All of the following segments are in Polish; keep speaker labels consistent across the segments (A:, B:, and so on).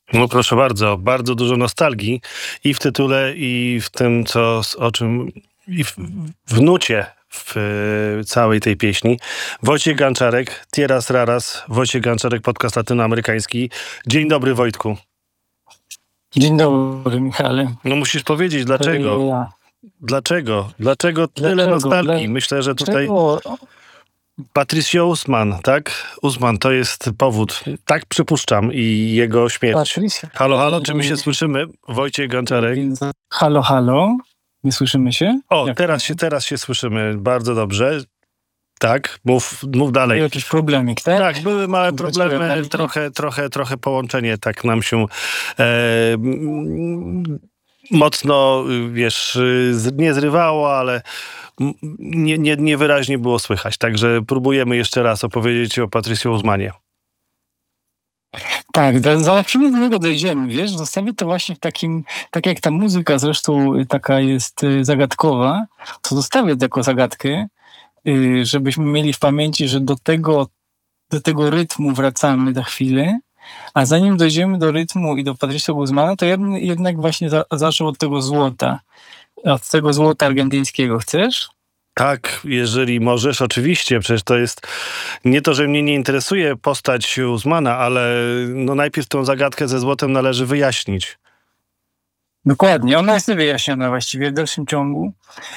A: No proszę bardzo, bardzo dużo nostalgii i w tytule, i w tym, o czym, i w nucie w całej tej pieśni. Wojciech Ganczarek, Tieras Raras, Wojciech Ganczarek, podcast latynoamerykański. Dzień dobry, Wojtku.
B: Dzień dobry, Michale.
A: No musisz powiedzieć, dlaczego? Dlaczego tyle nostalgii? Myślę, że tutaj Patricio Usman, tak? Usman to jest powód. Tak przypuszczam i jego śmierć.
B: Patricio.
A: Halo, halo, czy my się słyszymy? Wojciech Ganczarek.
B: Halo, halo. Nie słyszymy się?
A: O, teraz się słyszymy. Bardzo dobrze. Tak, mów dalej.
B: Jakiś problemik, tak?
A: Tak, były małe problemy, trochę połączenie tak nam się mocno, wiesz, nie zrywało, ale niewyraźnie było słychać. Także próbujemy jeszcze raz opowiedzieć o Patricio Usmanie.
B: Tak, zobaczymy, do niego dojdziemy, wiesz, zostawię to właśnie w takim, tak jak ta muzyka zresztą taka jest zagadkowa, to zostawię to jako zagadkę, żebyśmy mieli w pamięci, że do tego rytmu wracamy za chwilę, a zanim dojdziemy do rytmu i do Patricio Guzmana, to ja bym jednak właśnie zaczął od tego złota argentyńskiego. Chcesz?
A: Tak, jeżeli możesz, oczywiście. Przecież to jest nie to, że mnie nie interesuje postać Usmana, ale no najpierw tą zagadkę ze złotem należy wyjaśnić.
B: Dokładnie, ona jest wyjaśniona właściwie w dalszym ciągu.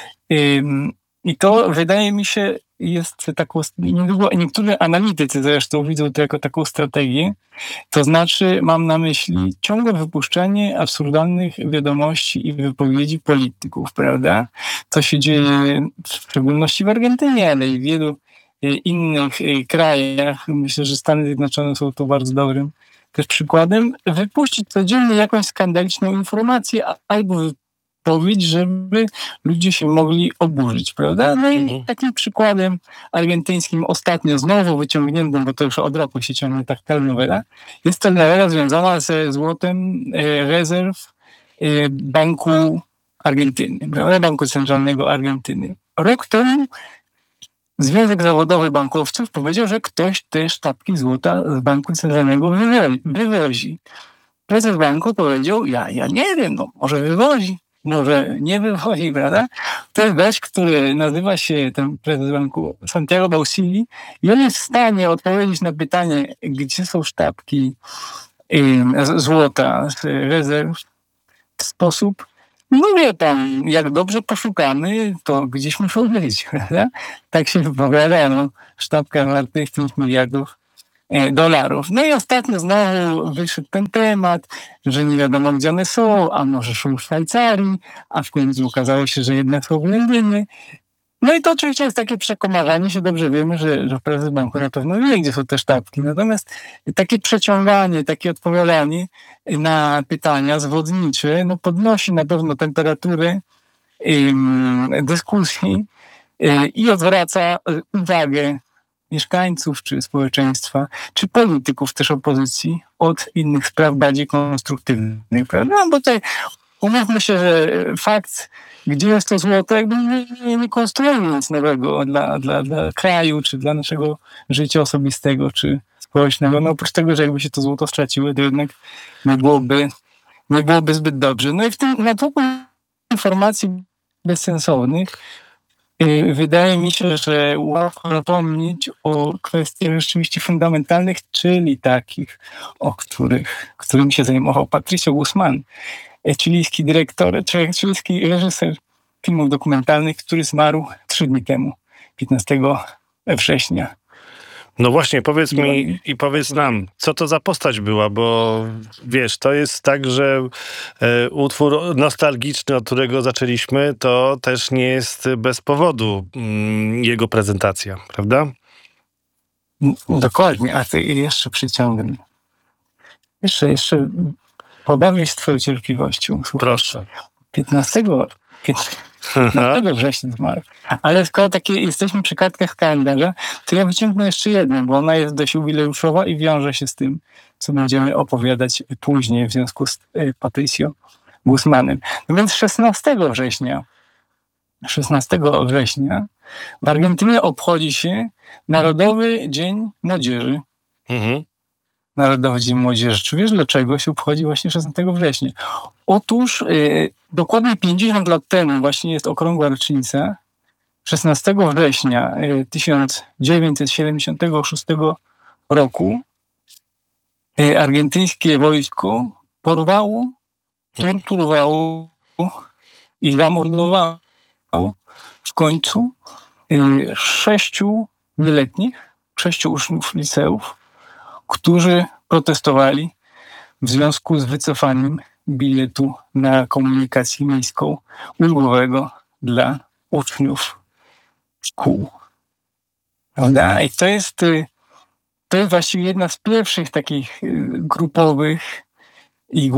B: I to wydaje mi się jest taką, niektórzy analitycy zresztą widzą to jako taką strategię, to znaczy mam na myśli ciągłe wypuszczanie absurdalnych wiadomości i wypowiedzi polityków, prawda? To się dzieje w szczególności w Argentynie, ale i w wielu innych krajach. Myślę, że Stany Zjednoczone są tu bardzo dobrym też przykładem. Wypuścić codziennie jakąś skandaliczną informację albo powiedzieć, żeby ludzie się mogli oburzyć, prawda? No i takim przykładem argentyńskim ostatnio znowu wyciągniętym, bo to już od roku się ciągnie tak telenowela, jest telenowela związana ze złotem rezerw Banku Argentyny, prawda? Banku Centralnego Argentyny. Rok temu Związek Zawodowy Bankowców powiedział, że ktoś te sztabki złota z Banku Centralnego wywozi. Prezes banku powiedział, ja nie wiem, no może wywozi. Może nie wychodzi, prawda? To jest gość, który nazywa się ten prezes banku Santiago Bausili i on jest w stanie odpowiedzieć na pytanie, gdzie są sztabki złota z rezerw w sposób, no wie pan, jak dobrze poszukamy, to gdzieś muszą być, prawda? Tak się wypowiada, no, sztabka wartych 5 miliardów dolarów. No i ostatnio znowu wyszedł ten temat, że nie wiadomo, gdzie one są, a może są w Szwajcarii, a w końcu okazało się, że jednak są w Londynie. No i to oczywiście jest takie przekomarzanie się. Dobrze wiemy, że prezes banku na pewno wie, gdzie są te sztabki. Natomiast takie przeciąganie, takie odpowiadanie na pytania zwodnicze, no podnosi na pewno temperaturę dyskusji i odwraca uwagę mieszkańców, czy społeczeństwa, czy polityków też opozycji od innych spraw bardziej konstruktywnych, prawda? No bo tutaj umówmy się, że fakt, gdzie jest to złoto, jakby nie konstruuje nic nowego dla kraju, czy dla naszego życia osobistego, czy społecznego. No oprócz tego, że jakby się to złoto straciło, to jednak nie byłoby zbyt dobrze. No i w tym natłoku informacji bezsensownych wydaje mi się, że łatwo zapomnieć o kwestiach rzeczywiście fundamentalnych, czyli takich, którymi się zajmował Patricio Guzmán, chilijski chilijski reżyser filmów dokumentalnych, który zmarł 3 dni temu, 15 września.
A: No właśnie, powiedz mi i powiedz nam, co to za postać była, bo wiesz, to jest tak, że utwór nostalgiczny, od którego zaczęliśmy, to też nie jest bez powodu jego prezentacja, prawda?
B: Dokładnie, a ty jeszcze przyciągnę. Jeszcze pobawię się twoją cierpliwością.
A: Proszę.
B: 15 września zmarł. Ale skoro jesteśmy przy kartkach kalendarza, to ja wyciągnę jeszcze jedną, bo ona jest dość jubileuszowa i wiąże się z tym, co będziemy opowiadać później w związku z Patricio Guzmanem. No więc 16 września w Argentynie obchodzi się Narodowy Dzień Młodzieży. Narodowy Dzień Młodzieży. Czy wiesz, dlaczego się obchodzi właśnie 16 września? Otóż dokładnie 50 lat temu właśnie jest okrągła rocznica. 16 września 1976 roku argentyńskie wojsko porwało, torturowało i zamordowało w końcu 6 nieletnich, 6 uczniów liceów, którzy protestowali w związku z wycofaniem biletu na komunikację miejską ulgowego dla uczniów szkół. Prawda? I to jest właściwie jedna z pierwszych takich grupowych i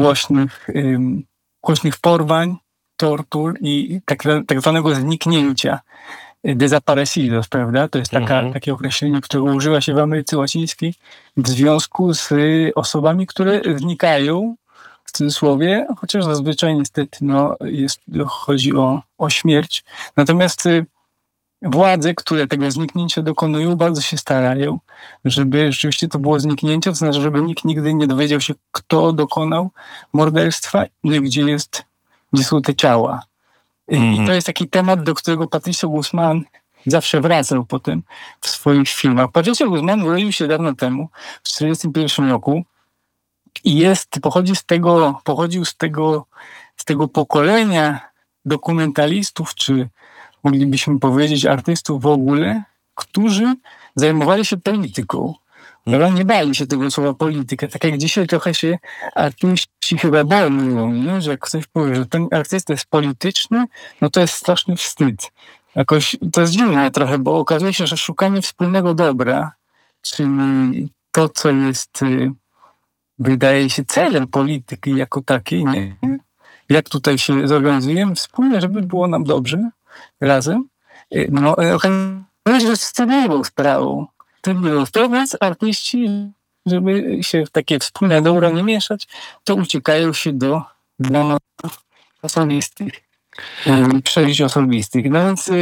B: głośnych porwań, tortur i tak zwanego zniknięcia. Desaparecidos, prawda? To jest takie określenie, którego używa się w Ameryce Łacińskiej w związku z osobami, które znikają, w cudzysłowie, chociaż zazwyczaj niestety chodzi o śmierć. Natomiast władze, które tego zniknięcia dokonują, bardzo się starają, żeby rzeczywiście to było zniknięcie, to znaczy, żeby nikt nigdy nie dowiedział się, kto dokonał morderstwa i gdzie są te ciała. I to jest taki temat, do którego Patricio Guzmán zawsze wracał potem w swoich filmach. Patricio Guzmán urodził się dawno temu, w 1941 roku i pochodził z tego pokolenia dokumentalistów, czy moglibyśmy powiedzieć artystów w ogóle, którzy zajmowali się polityką. Nie bali się tego słowa polityka. Tak jak dzisiaj trochę się artyści chyba boją, że jak ktoś powie, że ten artysta jest polityczny, no to jest straszny wstyd. Jakoś to jest dziwne trochę, bo okazuje się, że szukanie wspólnego dobra, czyli to, co jest, wydaje się, celem polityki jako takiej, nie? Jak tutaj się zorganizujemy wspólnie, żeby było nam dobrze razem, okazuje się, że jest wstydliwą sprawą. Więc artyści, żeby się w takie wspólne dobro nie mieszać, to uciekają się do dramatów osobistych, przeżyć osobistych. No więc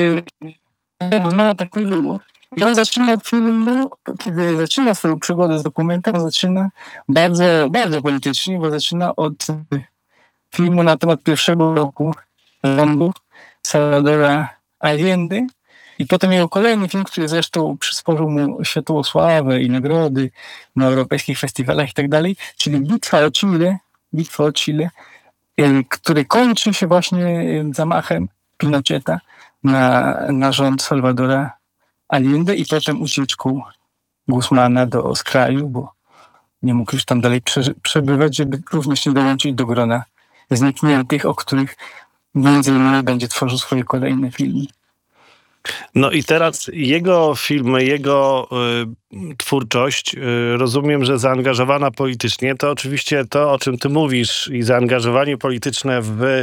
B: ma taki było. I on zaczyna kiedy zaczyna swoją przygodę z dokumentem, zaczyna bardzo, bardzo politycznie, bo zaczyna od filmu na temat pierwszego roku rządu Salvadora Allende. I potem jego kolejny film, który zresztą przysporzył mu światłą sławę i nagrody na europejskich festiwalach i tak dalej, czyli Bitwa o Chile, który kończy się właśnie zamachem Pinocheta na rząd Salvadora Allende i potem ucieczką Guzmana do kraju, bo nie mógł już tam dalej przebywać, żeby również nie dołączyć do grona znikniętych, o których między innymi będzie tworzył swoje kolejne filmy.
A: No i teraz jego filmy, jego twórczość, rozumiem, że zaangażowana politycznie, to oczywiście to, o czym ty mówisz, i zaangażowanie polityczne w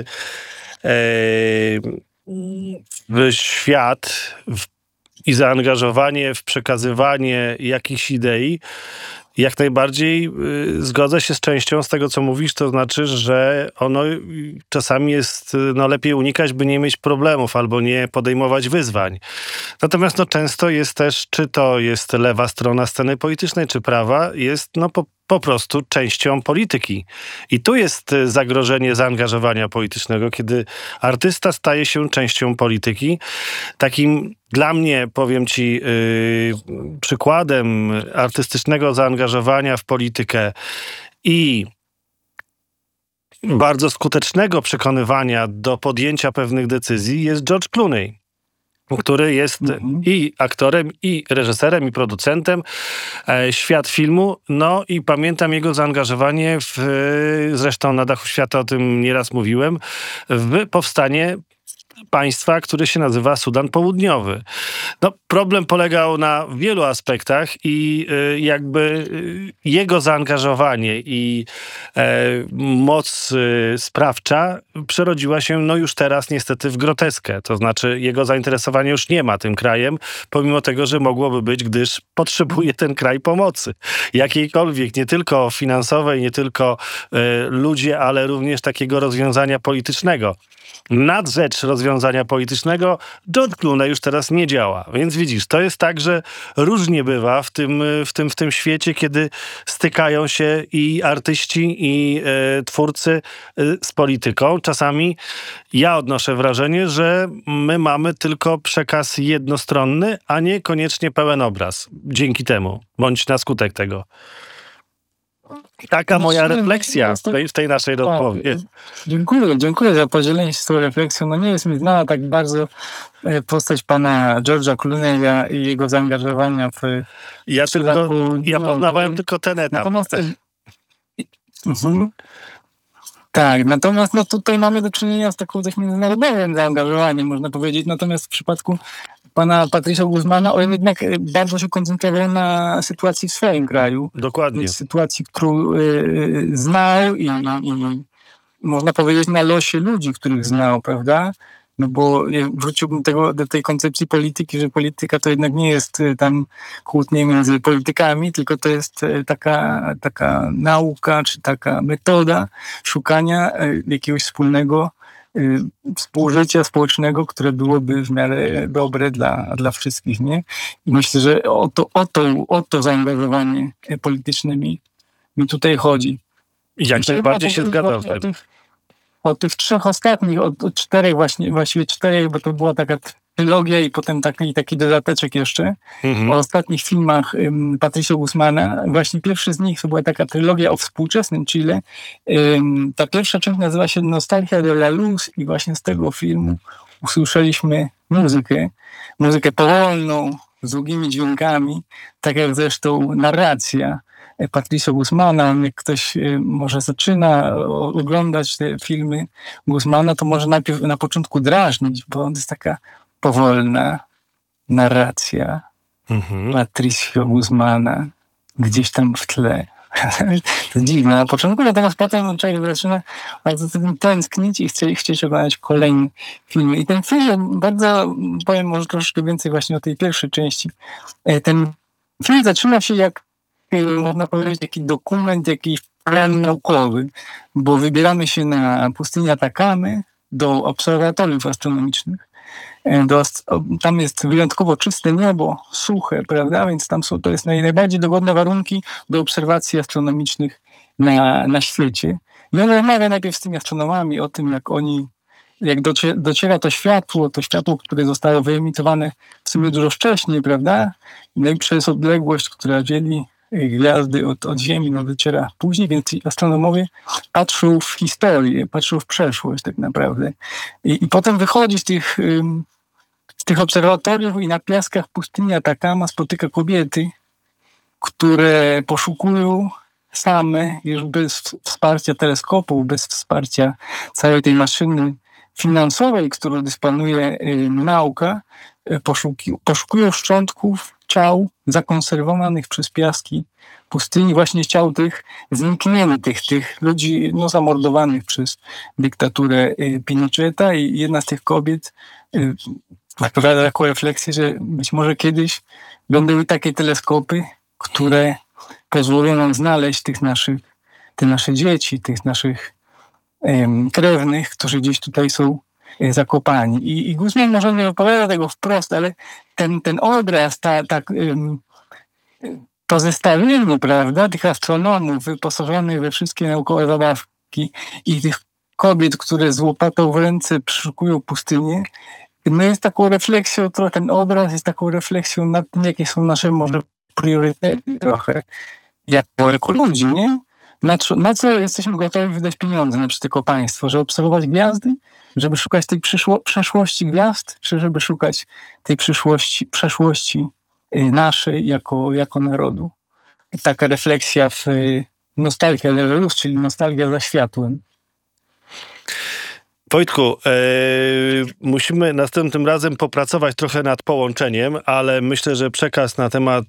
A: świat i zaangażowanie w przekazywanie jakichś idei, jak najbardziej zgodzę się z częścią z tego, co mówisz, to znaczy, że ono czasami jest lepiej unikać, by nie mieć problemów albo nie podejmować wyzwań. Natomiast często jest też, czy to jest lewa strona sceny politycznej, czy prawa, jest po prostu częścią polityki. I tu jest zagrożenie zaangażowania politycznego, kiedy artysta staje się częścią polityki. Takim dla mnie, powiem ci, przykładem artystycznego zaangażowania w politykę i bardzo skutecznego przekonywania do podjęcia pewnych decyzji jest George Clooney, który jest i aktorem, i reżyserem, i producentem świat filmu. No i pamiętam jego zaangażowanie zresztą na Dachu Świata o tym nieraz mówiłem, w powstanie państwa, które się nazywa Sudan Południowy. Problem polegał na wielu aspektach i jego zaangażowanie i moc sprawcza przerodziła się już teraz niestety w groteskę. To znaczy jego zainteresowanie już nie ma tym krajem, pomimo tego, że mogłoby być, gdyż potrzebuje ten kraj pomocy. Jakiejkolwiek, nie tylko finansowej, nie tylko ludzie, ale również takiego rozwiązania politycznego. na rzecz rozwiązania politycznego, George Clooney już teraz nie działa. Więc widzisz, to jest tak, że różnie bywa w tym świecie, kiedy stykają się i artyści, i twórcy z polityką. Czasami ja odnoszę wrażenie, że my mamy tylko przekaz jednostronny, a nie koniecznie pełen obraz. Dzięki temu, bądź na skutek tego. Taka moja refleksja w tej naszej rozmowie.
B: Dziękuję za podzielenie się z tą refleksją. No nie jest mi znana tak bardzo postać pana George'a Clooney'a i jego zaangażowania w...
A: Ja poznawałem tylko ten etap.
B: Natomiast, tak, natomiast no tutaj mamy do czynienia z taką dość międzynarodowym zaangażowaniem, można powiedzieć. Natomiast w przypadku pana Patricia Guzmana on jednak bardzo się koncentrował na sytuacji w swoim kraju.
A: Dokładnie.
B: Sytuacji, którą znał i można powiedzieć na losie ludzi, których znał, prawda? No bo wróciłbym do tej koncepcji polityki, że polityka to jednak nie jest tam kłótnie między politykami, tylko to jest taka nauka, czy taka metoda szukania jakiegoś wspólnego współżycia społecznego, które byłoby w miarę dobre dla wszystkich, nie? I myślę, że o to zaangażowanie polityczne mi tutaj chodzi.
A: Jak najbardziej się zgadzam z tym.
B: O tych trzech ostatnich, od czterech właściwie czterech, bo to była taka trylogia i potem taki dodateczek jeszcze. O ostatnich filmach Patricia Guzmana. Właśnie pierwszy z nich to była taka trylogia o współczesnym Chile. Ta pierwsza część nazywa się Nostalgia de la Luz i właśnie z tego filmu usłyszeliśmy muzykę powolną, z długimi dźwiękami, tak jak zresztą narracja Patricia Guzmana. Jak ktoś może zaczyna oglądać te filmy Guzmana, to może najpierw na początku drażnić, bo on jest taka powolna narracja Patricia Guzmana gdzieś tam w tle. To dziwne na początku, natomiast potem człowiek zaczyna bardzo tym tęsknić i chcieć oglądać kolejne filmy. I ten film, bardzo powiem może troszkę więcej właśnie o tej pierwszej części. Ten film zaczyna się jak, można powiedzieć, taki dokument, jakiś plan naukowy, bo wybieramy się na pustynię Atakamy do obserwatoriów astronomicznych. Tam jest wyjątkowo czyste niebo, suche, prawda? Więc to jest najbardziej dogodne warunki do obserwacji astronomicznych na świecie. I on rozmawia najpierw z tymi astronomami o tym, jak dociera to światło, które zostało wyemitowane w sumie dużo wcześniej, prawda? No i przez odległość, która dzieli gwiazdy od Ziemi, no dociera później, więc ci astronomowie patrzą w historię, patrzą w przeszłość tak naprawdę. I potem wychodzi z tych obserwatoriów i na piaskach pustyni Atakama spotyka kobiety, które poszukują same, już bez wsparcia teleskopów, bez wsparcia całej tej maszyny finansowej, którą dysponuje nauka, poszukują szczątków ciał zakonserwowanych przez piaski pustyni, właśnie ciał tych znikniętych, tych ludzi zamordowanych przez dyktaturę Pinocheta. I jedna z tych kobiet odpowiada taką refleksję, że być może kiedyś będą takie teleskopy, które pozwolą nam znaleźć te nasze dzieci, tych naszych krewnych, którzy gdzieś tutaj są zakopani. I Guzman może nie opowiada tego wprost, ale ten obraz, to zestawienie, prawda, tych astronomów wyposażonych we wszystkie naukowe zabawki i tych kobiet, które z łopatą w ręce przeszukują pustynię, no jest taką refleksją, ten obraz jest taką refleksją nad tym, jakie są nasze może priorytety trochę jako ludzi, nie? Na co jesteśmy gotowi wydać pieniądze, na przykład jako państwo, żeby obserwować gwiazdy, żeby szukać tej przeszłości gwiazd, czy żeby szukać tej przeszłości naszej jako narodu. I taka refleksja w Nostalgia de la Luz, czyli nostalgia za światłem.
A: Wojtku, musimy następnym razem popracować trochę nad połączeniem, ale myślę, że przekaz na temat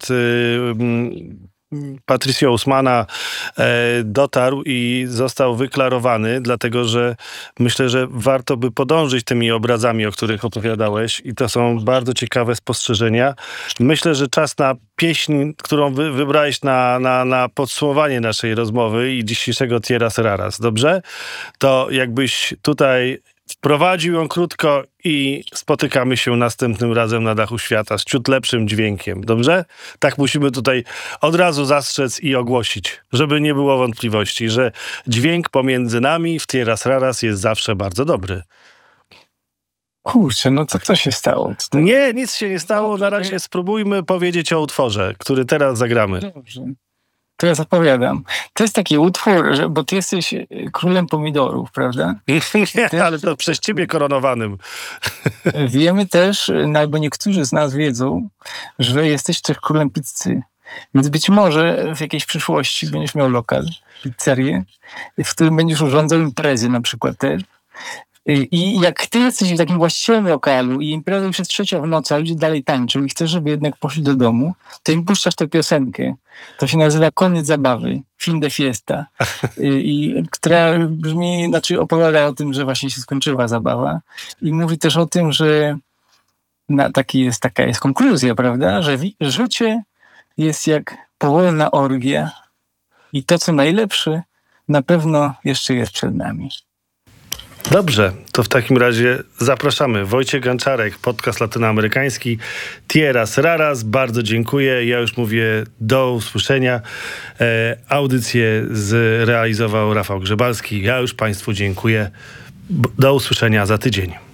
A: Patricia Guzmana dotarł i został wyklarowany, dlatego że myślę, że warto by podążyć tymi obrazami, o których opowiadałeś, i to są bardzo ciekawe spostrzeżenia. Myślę, że czas na pieśń, którą wybrałeś na podsumowanie naszej rozmowy i dzisiejszego Tierras Raras. Dobrze? To jakbyś tutaj Wprowadził ją krótko i spotykamy się następnym razem na dachu świata z ciut lepszym dźwiękiem. Dobrze? Tak musimy tutaj od razu zastrzec i ogłosić, żeby nie było wątpliwości, że dźwięk pomiędzy nami w Tierras Raras jest zawsze bardzo dobry.
B: Kurczę, no to co się stało?
A: Nie, nic się nie stało. Na razie spróbujmy powiedzieć o utworze, który teraz zagramy.
B: Dobrze. To ja zapowiadam. To jest taki utwór, bo ty jesteś królem pomidorów, prawda?
A: Nie, ale to przez ciebie koronowanym.
B: Wiemy też, no albo niektórzy z nas wiedzą, że jesteś też królem pizzy. Więc być może w jakiejś przyszłości będziesz miał lokal, pizzerię, w którym będziesz urządzał imprezy na przykład też. I jak ty jesteś w takim właściwym lokalu i impreza już jest 3:00 w nocy, a ludzie dalej tańczą i chcesz, żeby jednak poszli do domu, to im puszczasz tę piosenkę. To się nazywa Koniec zabawy, fin de fiesta. Która brzmi, znaczy opowiada o tym, że właśnie się skończyła zabawa. I mówi też o tym, że taka jest konkluzja, prawda? Że życie jest jak powolna orgia i to, co najlepsze, na pewno jeszcze jest przed nami.
A: Dobrze, to w takim razie zapraszamy. Wojciech Ganczarek, podcast latynoamerykański, Tierras Raras. Bardzo dziękuję. Ja już mówię do usłyszenia. Audycję zrealizował Rafał Grzebalski. Ja już Państwu dziękuję. Do usłyszenia za tydzień.